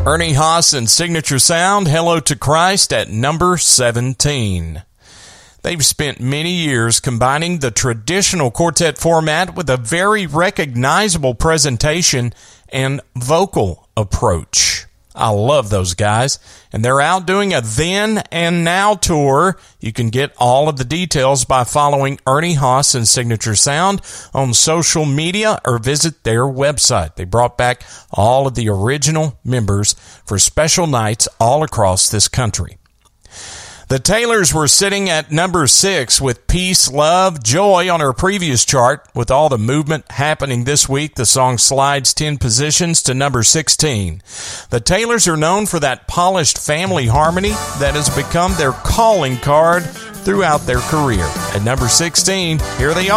Ernie Haas and Signature Sound, Hello to Christ at number 17. They've spent many years combining the traditional quartet format with a very recognizable presentation and vocal approach. I love those guys, and they're out doing a Then and Now tour. You can get all of the details by following Ernie Haas and Signature Sound on social media or visit their website. They brought back all of the original members for special nights all across this country. The Taylors were sitting at number 6 with Peace, Love, Joy on our previous chart. With all the movement happening this week, the song slides 10 positions to number 16. The Taylors are known for that polished family harmony that has become their calling card throughout their career. At number 16, here they are.